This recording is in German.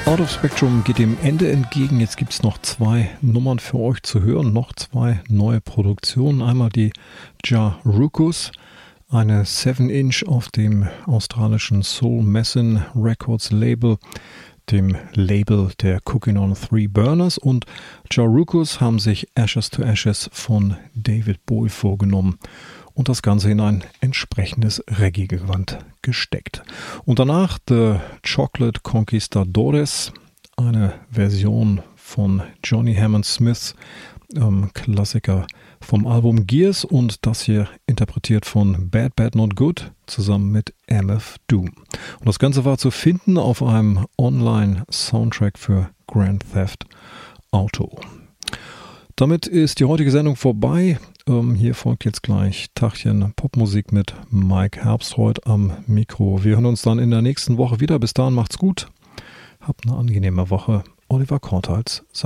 Out of Spectrum geht dem Ende entgegen. Jetzt gibt es noch 2 Nummern für euch zu hören, noch 2 neue Produktionen. Einmal die Ja Rukus, eine 7-Inch auf dem australischen Soul Messin Records Label, dem Label der Cooking on 3 Burners. Und Ja Rukus haben sich Ashes to Ashes von David Bowie vorgenommen und das Ganze in ein entsprechendes Reggae-Gewand gesteckt. Und danach The Chocolate Conquistadores, eine Version von Johnny Hammond Smiths Klassiker vom Album Gears, und das hier interpretiert von Bad Bad Not Good zusammen mit MF Doom. Und das Ganze war zu finden auf einem Online-Soundtrack für Grand Theft Auto. Damit ist die heutige Sendung vorbei. Hier folgt jetzt gleich Tachchen Popmusik mit Mike Herbstreuth am Mikro. Wir hören uns dann in der nächsten Woche wieder. Bis dahin macht's gut. Habt eine angenehme Woche. Oliver Kortals sagt